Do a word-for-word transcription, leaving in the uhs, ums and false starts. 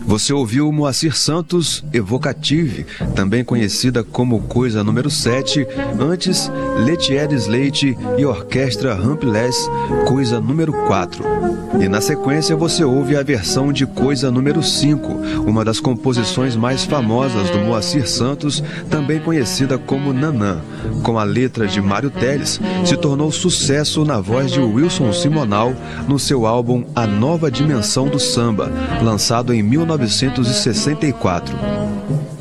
Você ouviu Moacir Santos, Evocative, também conhecida como Coisa número sete, antes Letieres Leite e Orquestra Rampeless, Coisa número quatro. E na sequência você ouve a versão de Coisa número cinco, uma das composições mais famosas do Moacir Santos, também conhecida como Nanã. Com a letra de Mário Teles, se tornou sucesso na voz de Wilson Simonal no seu álbum A Nova Dimensão do Samba, lançado em mil novecentos e sessenta e quatro.